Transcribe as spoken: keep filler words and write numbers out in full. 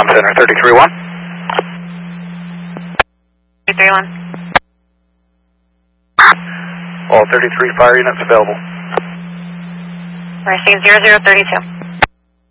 Com Center, thirty-three one. thirty-three one. All thirty-three fire units available. We're seeing zero zero thirty-two.